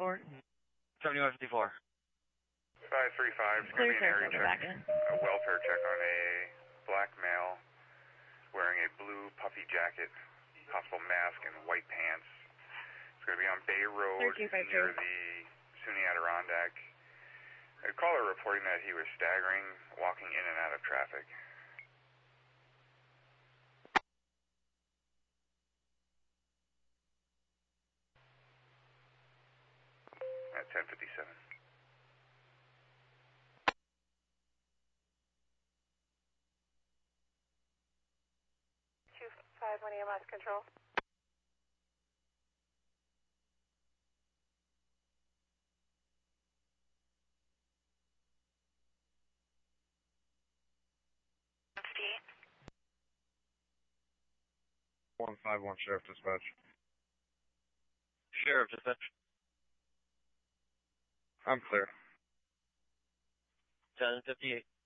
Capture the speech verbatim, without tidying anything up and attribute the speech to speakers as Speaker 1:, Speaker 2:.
Speaker 1: fifty-four? seventy-one fifty-four.
Speaker 2: five three five, it's going to be an area check, a welfare check on a black male wearing a blue puffy jacket, possible mask, and white pants. It's going to be on Bay Road near the SUNY Adirondack. A caller reporting that he was staggering, walking in and out of traffic. At ten fifty-seven.
Speaker 3: two five one E M S control.
Speaker 4: one five one Sheriff Dispatch.
Speaker 1: Sheriff Dispatch.
Speaker 4: I'm clear.
Speaker 1: ten fifty-eight.